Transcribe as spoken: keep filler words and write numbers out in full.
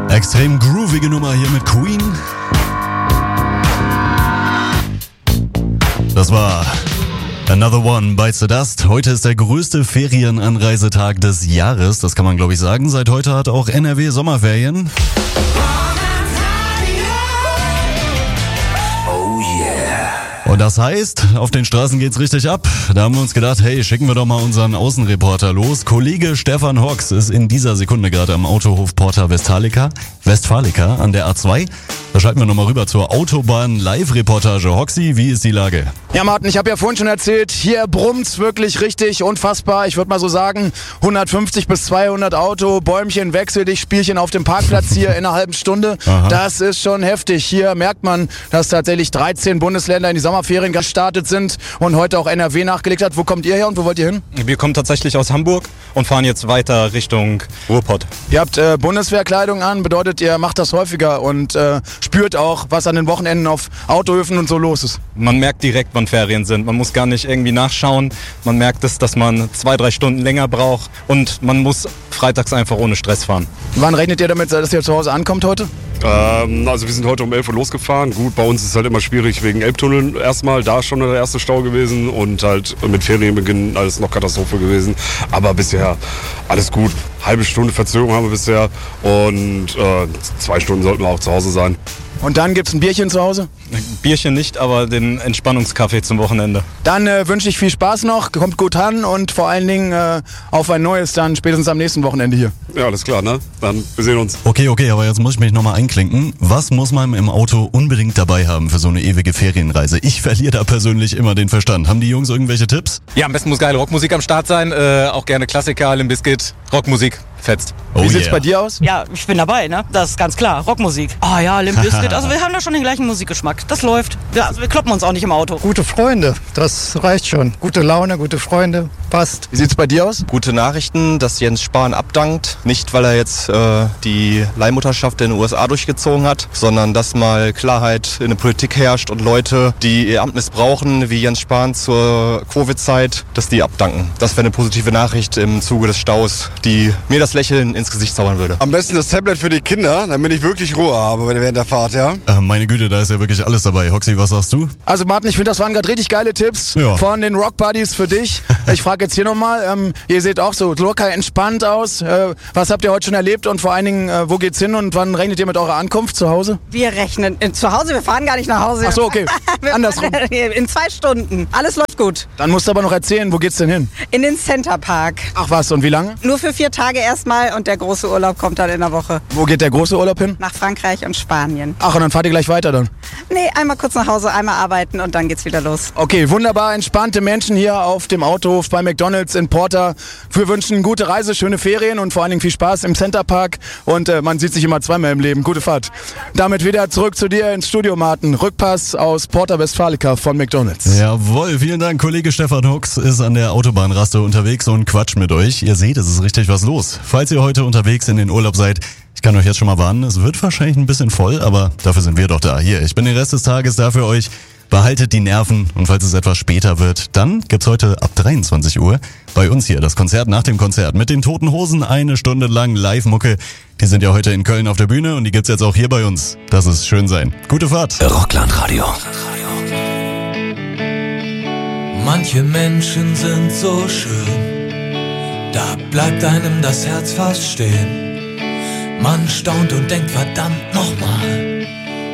Extrem groovige Nummer hier mit Queen. Das war Another One Bites the Dust. Heute ist der größte Ferienanreisetag des Jahres. Das kann man, glaube ich, sagen. Seit heute hat auch N R W Sommerferien. Und das heißt, auf den Straßen geht's richtig ab. Da haben wir uns gedacht, hey, schicken wir doch mal unseren Außenreporter los. Kollege Stefan Hox ist in dieser Sekunde gerade am Autohof Porta Westfalica, Westfalica an der A zwei. Da schalten wir nochmal rüber zur Autobahn-Live-Reportage. Hoxi, wie ist die Lage? Ja, Martin, ich habe ja vorhin schon erzählt, hier brummt's wirklich richtig unfassbar. Ich würde mal so sagen, hundertfünfzig bis zweihundert Auto, Bäumchen, wechsel dich, Spielchen auf dem Parkplatz hier in einer halben Stunde. Aha. Das ist schon heftig. Hier merkt man, dass tatsächlich dreizehn Bundesländer in die Sommerferien gestartet sind und heute auch N R W nachgelegt hat. Wo kommt ihr her und wo wollt ihr hin? Wir kommen tatsächlich aus Hamburg und fahren jetzt weiter Richtung Ruhrpott. Ihr habt äh, Bundeswehrkleidung an, bedeutet, ihr macht das häufiger und äh, spürt auch, was an den Wochenenden auf Autohöfen und so los ist. Man merkt direkt, wann Ferien sind. Man muss gar nicht irgendwie nachschauen. Man merkt es, dass man zwei, drei Stunden länger braucht und man muss freitags einfach ohne Stress fahren. Wann rechnet ihr damit, dass ihr zu Hause ankommt heute? Ähm, also wir sind heute um elf Uhr losgefahren. Gut, bei uns ist es halt immer schwierig wegen Elbtunnel erstmal. Da ist schon der erste Stau gewesen und halt mit Ferienbeginn alles noch Katastrophe gewesen. Aber bisher alles gut. Halbe Stunde Verzögerung haben wir bisher und äh, zwei Stunden sollten wir auch zu Hause sein. Und dann gibt's ein Bierchen zu Hause? Ein Bierchen nicht, aber den Entspannungskaffee zum Wochenende. Dann äh, wünsche ich viel Spaß noch, kommt gut an und vor allen Dingen äh, auf ein neues dann spätestens am nächsten Wochenende hier. Ja, alles klar, ne? Dann wir sehen uns. Okay, okay, aber jetzt muss ich mich nochmal einklinken. Was muss man im Auto unbedingt dabei haben für so eine ewige Ferienreise? Ich verliere da persönlich immer den Verstand. Haben die Jungs irgendwelche Tipps? Ja, am besten muss geile Rockmusik am Start sein. Äh, auch gerne Klassiker, Limp Bizkit, Rockmusik. Fetzt. Oh, wie sieht's yeah. bei dir aus? Ja, ich bin dabei, ne? Das ist ganz klar. Rockmusik. Ah oh, ja, Limp Bizkit. Also wir haben da schon den gleichen Musikgeschmack. Das läuft. Ja, also wir kloppen uns auch nicht im Auto. Gute Freunde, das reicht schon. Gute Laune, gute Freunde, passt. Wie sieht's bei dir aus? Gute Nachrichten, dass Jens Spahn abdankt. Nicht, weil er jetzt äh, die Leihmutterschaft in den U S A durchgezogen hat, sondern dass mal Klarheit in der Politik herrscht und Leute, die ihr Amt missbrauchen, wie Jens Spahn zur Covid-Zeit, dass die abdanken. Das wäre eine positive Nachricht im Zuge des Staus, die mir das Lächeln ins Gesicht zaubern würde. Am besten das Tablet für die Kinder, damit ich wirklich Ruhe habe während der Fahrt, ja? Äh, meine Güte, da ist ja wirklich alles dabei. Hoxi, was sagst du? Also Martin, ich finde, das waren gerade richtig geile Tipps ja. von den Rock Buddies für dich. Ich frage jetzt hier nochmal, ähm, ihr seht auch so locker entspannt aus. Äh, was habt ihr heute schon erlebt und vor allen Dingen, äh, wo geht's hin und wann rechnet ihr mit eurer Ankunft zu Hause? Wir rechnen in, zu Hause, wir fahren gar nicht nach Hause. Ach so, okay. Andersrum. In zwei Stunden. Alles läuft gut. Dann musst du aber noch erzählen, wo geht's denn hin? In den Center Park. Ach was, und wie lange? Nur für vier Tage erstmal und der große Urlaub kommt dann in der Woche. Wo geht der große Urlaub hin? Nach Frankreich und Spanien. Ach, und dann fahrt ihr gleich weiter dann? Nee, einmal kurz nach Hause, einmal arbeiten und dann geht's wieder los. Okay, wunderbar entspannte Menschen hier auf dem Autohof bei McDonald's in Porta. Wir wünschen gute Reise, schöne Ferien und vor allen Dingen viel Spaß im Center Park. Und äh, man sieht sich immer zweimal im Leben. Gute Fahrt. Damit wieder zurück zu dir ins Studio, Martin. Rückpass aus Porta Westfalica von McDonald's. Jawohl, vielen Dank. Kollege Stefan Hox ist an der Autobahnraste unterwegs und quatscht mit euch. Ihr seht, es ist richtig was los. Falls ihr heute unterwegs in den Urlaub seid, ich kann euch jetzt schon mal warnen, es wird wahrscheinlich ein bisschen voll, aber dafür sind wir doch da. Hier, ich bin den Rest des Tages da für euch. Behaltet die Nerven und falls es etwas später wird, dann gibt's heute ab dreiundzwanzig Uhr bei uns hier das Konzert nach dem Konzert mit den Toten Hosen, eine Stunde lang Live-Mucke. Die sind ja heute in Köln auf der Bühne und die gibt's jetzt auch hier bei uns. Das ist schön sein. Gute Fahrt. Rocklandradio. Manche Menschen sind so schön, da bleibt einem das Herz fast stehen. Man staunt und denkt verdammt nochmal.